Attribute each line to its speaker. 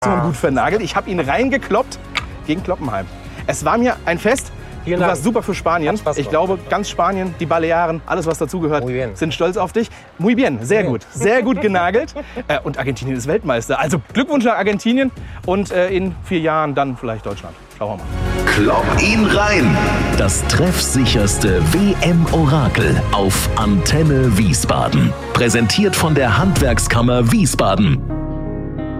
Speaker 1: gut vernagelt. Ich habe ihn reingekloppt gegen Kloppenheim. Es war mir ein Fest. Du warst super für Spanien. Ich glaube, ganz Spanien, die Balearen, alles was dazugehört, sind stolz auf dich. Muy bien, sehr gut. Sehr gut genagelt. Und Argentinien ist Weltmeister. Also Glückwunsch nach Argentinien und in 4 Jahren dann vielleicht Deutschland. Schauen wir mal.
Speaker 2: Klopp ihn rein. Das treffsicherste WM-Orakel auf Antenne Wiesbaden. Präsentiert von der Handwerkskammer Wiesbaden.